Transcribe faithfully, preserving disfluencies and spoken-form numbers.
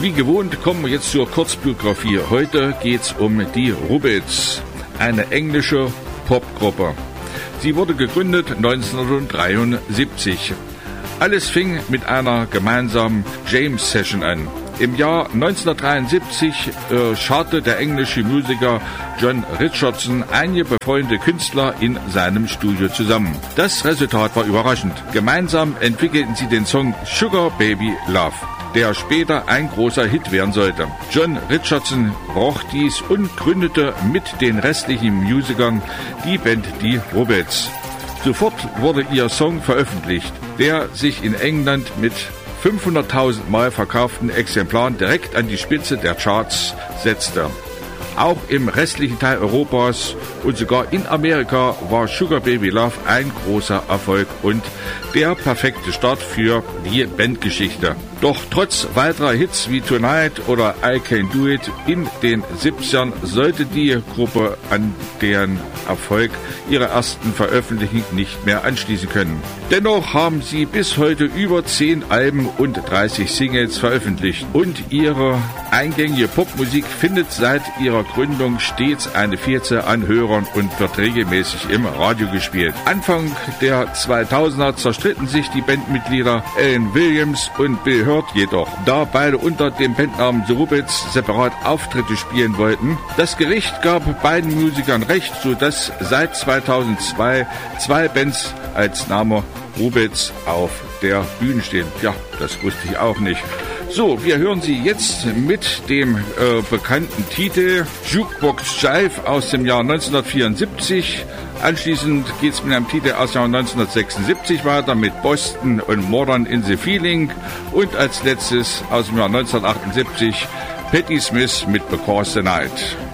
Wie gewohnt kommen wir jetzt zur Kurzbiografie. Heute geht's um die Rubettes, eine englische Popgruppe. Sie wurde gegründet neunzehnhundertdreiundsiebzig. Alles fing mit einer gemeinsamen James-Session an. Im Jahr neunzehnhundertdreiundsiebzig äh, scharte der englische Musiker John Richardson einige befreundete Künstler in seinem Studio zusammen. Das Resultat war überraschend. Gemeinsam entwickelten sie den Song Sugar Baby Love, der später ein großer Hit werden sollte. John Richardson roch dies und gründete mit den restlichen Musikern die Band Die Rubettes. Sofort wurde ihr Song veröffentlicht, der sich in England mit fünfhunderttausend Mal verkauften Exemplaren direkt an die Spitze der Charts setzte. Auch im restlichen Teil Europas und sogar in Amerika war Sugar Baby Love ein großer Erfolg und der perfekte Start für die Bandgeschichte. Doch trotz weiterer Hits wie Tonight oder I Can Do It in den siebzigern sollte die Gruppe an deren Erfolg ihrer ersten Veröffentlichung nicht mehr anschließen können. Dennoch haben sie bis heute über zehn Alben und dreißig Singles veröffentlicht und ihre eingängige Popmusik findet seit ihrer Gründung stets eine Vielzahl an Hörern und wird regelmäßig im Radio gespielt. Anfang der zweitausender zerstritten sich die Bandmitglieder Alan Williams und Bill Hurt jedoch, da beide unter dem Bandnamen The Rubettes separat Auftritte spielen wollten. Das Gericht gab beiden Musikern recht, sodass seit zweitausendzwei zwei Bands als Name Rubettes auf der Bühne stehen. Ja, das wusste ich auch nicht. So, wir hören sie jetzt mit dem äh, bekannten Titel Jukebox Jive aus dem Jahr neunzehnhundertvierundsiebzig. Anschließend geht es mit einem Titel aus dem Jahr neunzehnhundertsechsundsiebzig weiter mit Boston und Modern in the Feeling. Und als letztes aus dem Jahr neunzehnhundertachtundsiebzig Patti Smith mit Because the Night.